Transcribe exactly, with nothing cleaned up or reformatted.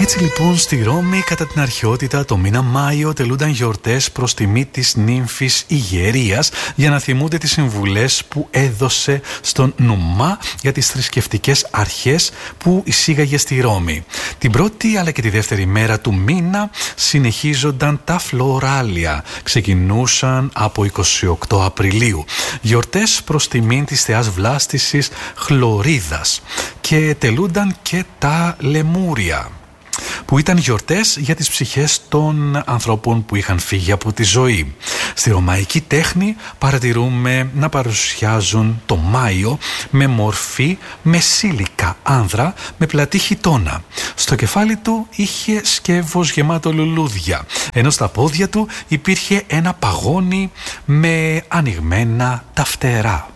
Έτσι λοιπόν στη Ρώμη κατά την αρχαιότητα το μήνα Μάιο τελούνταν γιορτές προς τιμή της νύμφης Ιγερίας για να θυμούνται τις συμβουλές που έδωσε στον Νουμά για τις θρησκευτικές αρχές που εισήγαγε στη Ρώμη. Την πρώτη αλλά και τη δεύτερη μέρα του μήνα συνεχίζονταν τα φλωράλια. Ξεκινούσαν από εικοστή όγδοη Απριλίου. Γιορτές προς τιμή της θεάς βλάστησης Χλωρίδας. Και τελούνταν και τα λεμούρια, που ήταν γιορτές για τις ψυχές των ανθρώπων που είχαν φύγει από τη ζωή. Στη ρωμαϊκή τέχνη παρατηρούμε να παρουσιάζουν το Μάιο με μορφή μεσήλικα άνδρα με πλατή χιτώνα. Στο κεφάλι του είχε σκεύος γεμάτο λουλούδια, ενώ στα πόδια του υπήρχε ένα παγόνι με ανοιγμένα τα φτερά.